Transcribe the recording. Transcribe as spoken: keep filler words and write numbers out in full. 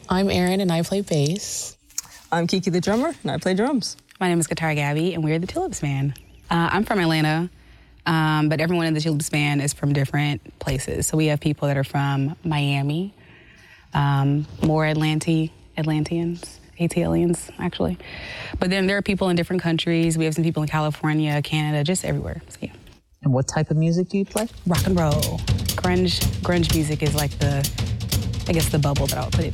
I'm Erin, and I play bass. I'm Kiki the drummer, and I play drums. My name is Guitar Gabby, and we're the Tulips Band. Uh, I'm from Atlanta, um, but everyone in the Tulips Band is from different places. So we have people that are from Miami, um, more Atlanti, Atlanteans, ATLians, actually. But then there are people in different countries. We have some people in California, Canada, just everywhere. So, yeah. And what type of music do you play? Rock and roll. Grunge, grunge music is like the, I guess, the bubble that I would put it